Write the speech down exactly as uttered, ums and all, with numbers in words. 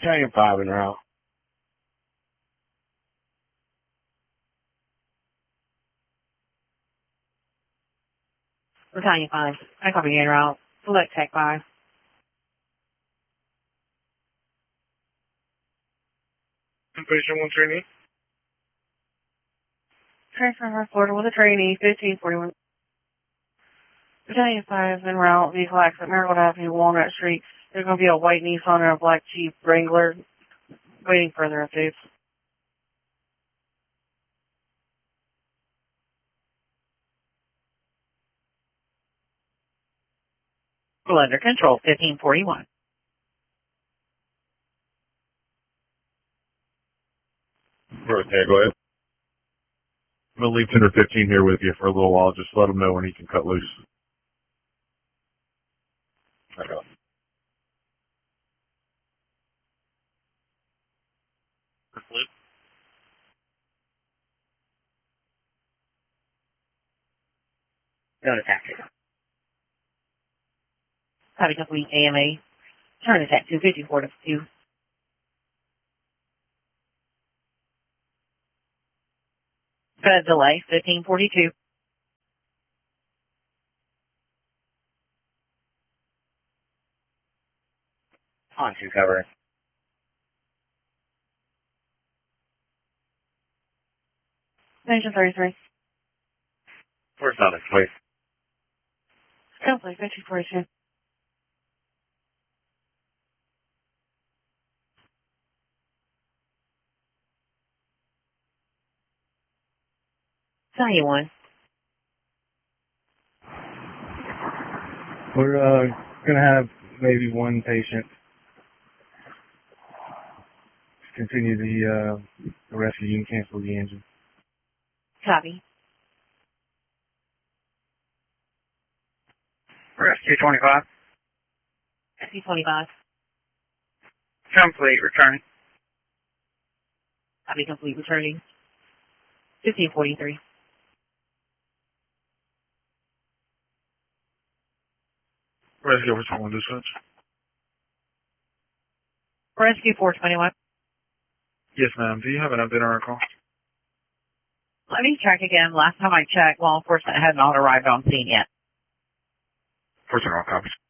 Battalion five en route. Battalion five, I copy en route. Select Tech five. Patient one trainee. Transfer from Florida with a trainee, fifteen forty-one. Battalion five en route. Vehicle accident, Marigold Avenue, Walnut Street. There's going to be a white Nissan and a black Jeep Wrangler. Waiting for further updates. Well, under control, fifteen forty-one. Right there, go ahead. I'm going to leave ten or fifteen here with you for a little while. Just let him know when he can cut loose. I got it. Go to taxi. Copy complete A M A. Turn attack two fifty-four to two. Got a delay, fifteen forty-two. On two cover. Station thirty-three. Where's on its place? Complete, fifteen forty-two. Battalion one. We're uh, going to have maybe one patient continue the, uh, the rescue and cancel the engine. Copy. Rescue twenty-five. Rescue twenty-five. Complete, returning. Copy complete, returning. fifteen forty-three. Rescue over twenty-one dispatch. Rescue four twenty-one. Yes, ma'am. Do you have an update on our call? Let me check again. Last time I checked, law enforcement had not arrived on scene yet. First and all copies.